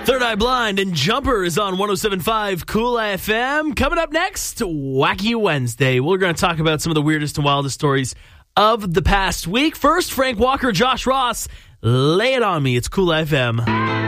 Third Eye Blind and Jumper is on 107.5 Cool FM. Coming up next, Wacky Wednesday. We're going to talk about some of the weirdest and wildest stories of the past week. First, Frank Walker, Josh Ross, Lay It On Me. It's Cool FM.